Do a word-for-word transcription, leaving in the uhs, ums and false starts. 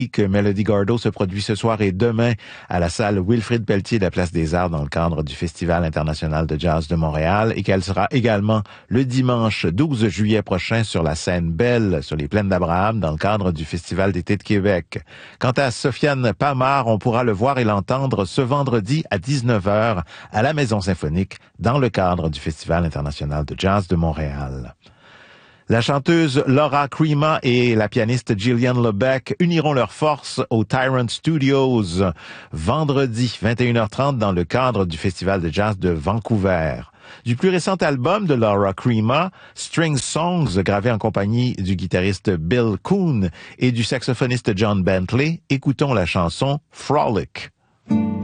que Mélodie Gardot se produit ce soir et demain à la salle Wilfrid Pelletier de la Place des Arts dans le cadre du Festival international de jazz de Montréal et qu'elle sera également le dimanche douze juillet prochain sur la scène Belle sur les plaines d'Abraham dans le cadre du Festival d'été de Québec. Quant à Sofiane Pamar, on pourra le voir et l'entendre ce vendredi à dix-neuf heures à la Maison Symphonique dans le cadre du Festival international de jazz de Montréal. La chanteuse Laura Crema et la pianiste Gillian Lebec uniront leurs forces au Tyrant Studios vendredi vingt et une heures trente dans le cadre du Festival de jazz de Vancouver. Du plus récent album de Laura Crema, String Songs, gravé en compagnie du guitariste Bill Coon et du saxophoniste John Bentley, écoutons la chanson Frolic.